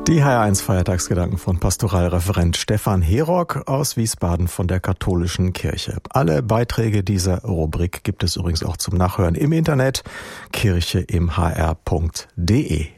Die HR1 Feiertagsgedanken von Pastoralreferent Stefan Herock aus Wiesbaden von der Katholischen Kirche. Alle Beiträge dieser Rubrik gibt es übrigens auch zum Nachhören im Internet kircheimhr.de.